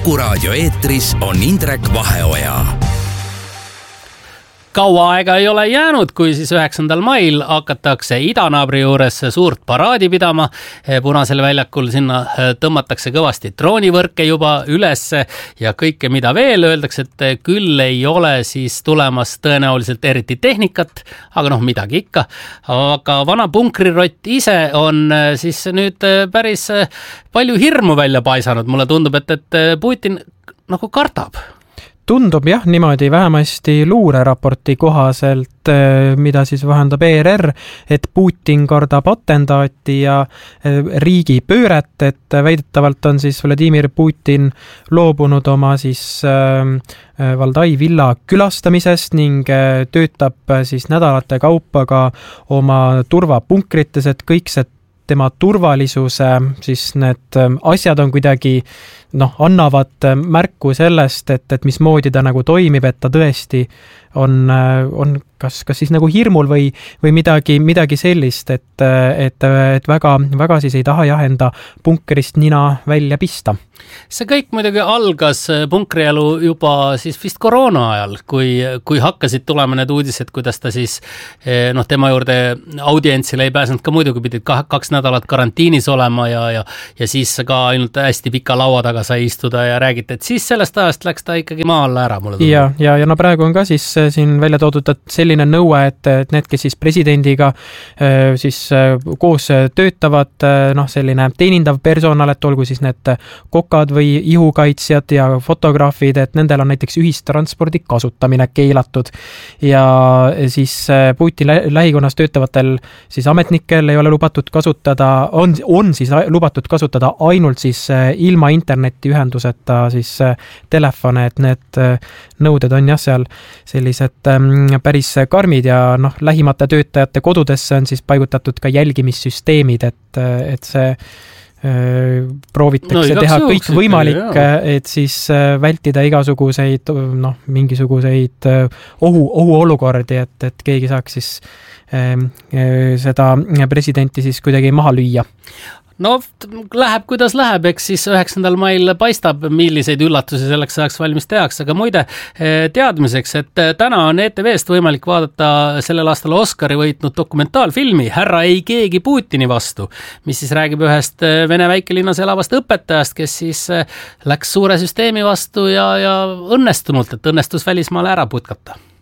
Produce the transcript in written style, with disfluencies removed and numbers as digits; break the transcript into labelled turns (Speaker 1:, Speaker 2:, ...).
Speaker 1: Kuku raadio eetris on Indrek Vaheoja.
Speaker 2: Kaua aega ei ole jäänud, kui siis 9. mail hakatakse idanaabri juures suurt paraadi pidama. Punasel väljakul sinna tõmmatakse kõvasti droonivõrke juba üles ja kõike mida veel öeldakse, et küll ei ole siis tulemas tõenäoliselt eriti tehnikat, aga midagi ikka. Aga vana punkrirott ise on siis nüüd päris palju hirmu välja paisanud. Mulle tundub, et Putin nagu kardab.
Speaker 3: Tundub jah niimoodi vähemasti luureraporti kohaselt, mida siis vahendab ERR, et Putin kardab atendaati ja riigi pööret, et väidetavalt on siis Vladimir Putin loobunud oma siis Valdai villa külastamisest ning töötab siis nädalate kaupa ka oma turvapunkrites, et kõik see tema turvalisuse, siis need asjad on kuidagi annavad märku sellest, et mismoodi ta nagu toimib, et ta tõesti on kas siis nagu hirmul või midagi sellist, et väga siis ei taha enda punkrist nina välja pista.
Speaker 2: See kõik muidugi algas punkrielu juba siis vist koroona ajal, kui hakkasid tulema need uudised, kuidas ta siis tema juurde audientsile ei pääsenud ka muidugi, pidid 2 nädalat karantiinis olema ja siis ka ainult hästi pika laua taga sai istuda ja räägiti, et siis sellest ajast läks ta ikkagi maa alla ära.
Speaker 3: Ja praegu on ka siis siin välja toodud, et selline nõue, et need, kes siis presidendiga siis koos töötavad, selline teenindav personal, et olgu siis need kokad või ihukaitsjad ja fotograafid, et nendel on näiteks ühistranspordi kasutamine keelatud ja siis Putin lähikonnas töötavatel siis ametnikel ei ole lubatud kasutada, on siis lubatud kasutada ainult siis ilma internetiühenduseta siis telefone, et need nõuded on jah seal sellised päris karmid ja lähimate töötajate kodudesse on siis paigutatud ka jälgimissüsteemid, et see proovitakse teha kõik võimalik, et siis vältida igasuguseid mingisuguseid ohuolukordi, et keegi saaks siis seda presidenti siis kuidagi maha lüüa.
Speaker 2: Läheb kuidas läheb, eks siis 9. mail paistab, milliseid üllatusi selleks ajaks valmis tehakse, aga muide teadmiseks, et täna on ETV-st võimalik vaadata sellel aastal Oscari võitnud dokumentaalfilmi Härra ei keegi Putini vastu, mis siis räägib ühest Vene väikelinnas elavast õpetajast, kes siis läks suure süsteemi vastu ja õnnestunult, et õnnestus välismaale ära putkata.